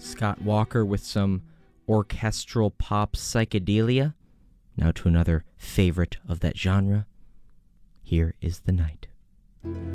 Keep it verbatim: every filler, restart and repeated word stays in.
Scott Walker with some orchestral pop psychedelia. Now to another favorite of that genre. Here is The Night.